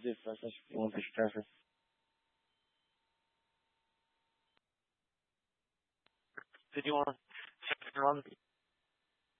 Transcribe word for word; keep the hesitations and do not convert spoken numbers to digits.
poser essas perguntas, Trevor. Did you want to check on